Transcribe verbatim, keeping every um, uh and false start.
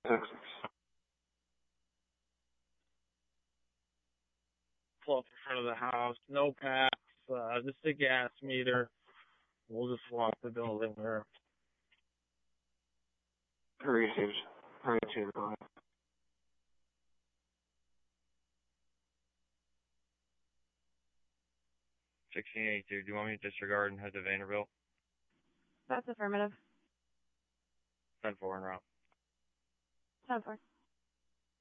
Texas. Pull up in front of the house. No packs. Uh, just a gas meter. We'll just walk the building here. Received. Received. Go ahead. sixteen eighty-two, do you want me to disregard and head to Vanderbilt? That's affirmative. ten four en route. ten four.